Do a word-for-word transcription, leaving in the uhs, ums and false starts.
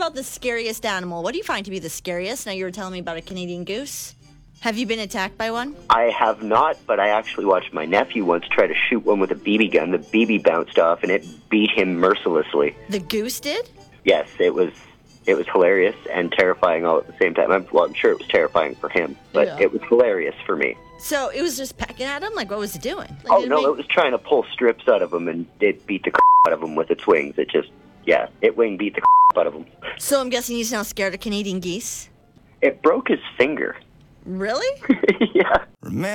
about the scariest animal. What do you find to be the scariest? Now, you were telling me about a Canadian goose. Have you been attacked by one? I have not, but I actually watched my nephew once try to shoot one with a B B gun. The B B bounced off, and it beat him mercilessly. The goose did? Yes, it was it was hilarious and terrifying all at the same time. I'm, well, I'm sure it was terrifying for him, but Yeah. it was hilarious for me. So it was just pecking at him? Like, what was it doing? Like, Oh, did no, make- it was trying to pull strips out of him, and it beat the out of him with its wings. It just, yeah, it wing beat the out of him. So I'm guessing he's now scared of Canadian geese? It broke his finger. Really? Yeah. Remember